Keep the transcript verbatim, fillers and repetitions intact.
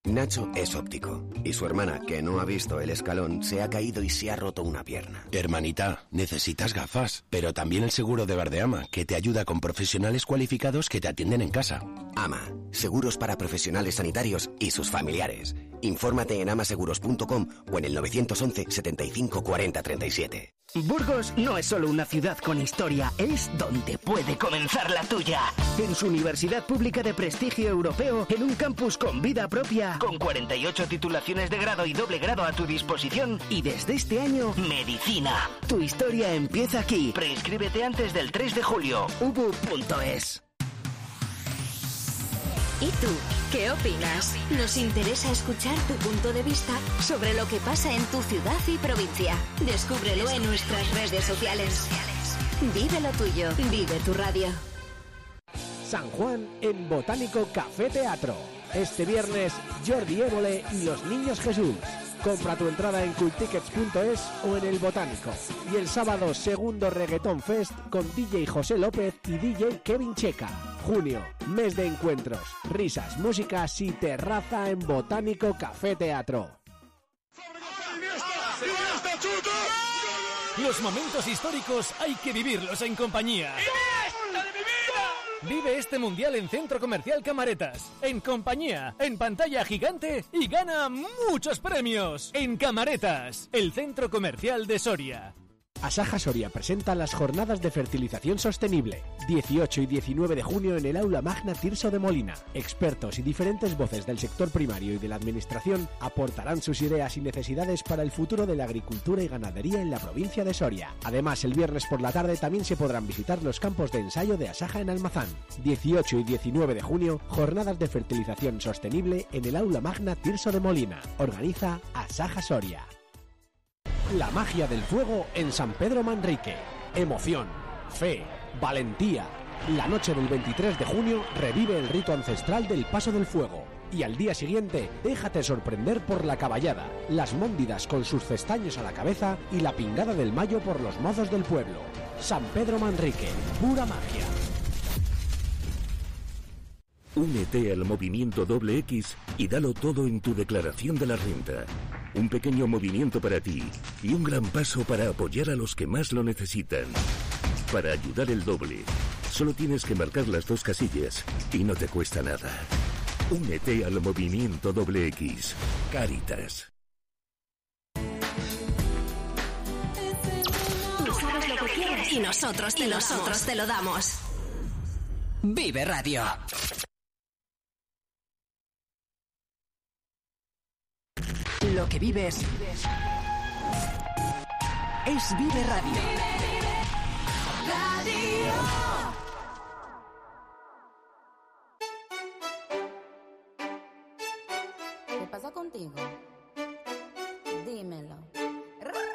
Nacho es óptico y su hermana, que no ha visto el escalón, se ha caído y se ha roto una pierna. Hermanita, necesitas gafas, pero también el seguro de Verdeama, que te ayuda con profesionales cualificados que te atienden en casa. AMA, seguros para profesionales sanitarios y sus familiares. Infórmate en amaseguros punto com o en el nueve once, setenta y cinco, cuarenta, treinta y siete. Burgos no es solo una ciudad con historia, es donde puede comenzar la tuya. En su universidad pública de prestigio europeo, en un campus con vida propia, con cuarenta y ocho titulaciones de grado y doble grado a tu disposición, y desde este año, medicina. Tu historia empieza aquí. Preinscríbete antes del tres de julio. u b u punto es. ¿Y tú? ¿Qué opinas? Nos interesa escuchar tu punto de vista sobre lo que pasa en tu ciudad y provincia. Descúbrelo en nuestras redes sociales. Vive lo tuyo, vive tu radio. San Juan en Botánico Café Teatro. Este viernes, Jordi Évole y los Niños Jesús. Compra tu entrada en cultickets punto es o en el Botánico. Y el sábado, segundo Reggaeton Fest con D J José López y D J Kevin Checa. Junio, mes de encuentros, risas, músicas y terraza en Botánico Café Teatro. Los momentos históricos hay que vivirlos en compañía. Vive este mundial en Centro Comercial Camaretas, en compañía, en pantalla gigante y gana muchos premios. En Camaretas, el Centro Comercial de Soria. Asaja Soria presenta las jornadas de fertilización sostenible, dieciocho y diecinueve de junio en el Aula Magna Tirso de Molina. Expertos y diferentes voces del sector primario y de la administración aportarán sus ideas y necesidades para el futuro de la agricultura y ganadería en la provincia de Soria. Además, el viernes por la tarde también se podrán visitar los campos de ensayo de Asaja en Almazán. dieciocho y diecinueve de junio, jornadas de fertilización sostenible en el Aula Magna Tirso de Molina. Organiza Asaja Soria. La magia del fuego en San Pedro Manrique. Emoción, fe, valentía. La noche del veintitrés de junio revive el rito ancestral del Paso del Fuego. Y al día siguiente, déjate sorprender por la caballada, las móndidas con sus cestaños a la cabeza y la pingada del mayo por los mozos del pueblo. San Pedro Manrique, pura magia. Únete al movimiento doble X y dalo todo en tu declaración de la renta. Un pequeño movimiento para ti y un gran paso para apoyar a los que más lo necesitan. Para ayudar el doble, solo tienes que marcar las dos casillas y no te cuesta nada. Únete al movimiento doble X. Cáritas. Tú sabes lo que quieres y nosotros, y nosotros te lo damos. Vive Radio. Lo que vives es Vive Radio. Radio. ¿Qué pasa contigo?